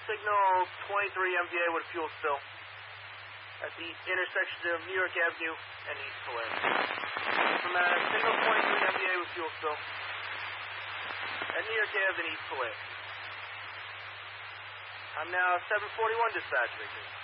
signal 23 MVA with fuel spill at the intersection of New York Avenue and East Polaris. From signal 23 MVA with fuel spill at New York Avenue and East Polaris. I'm now 741 dispatch, Victor.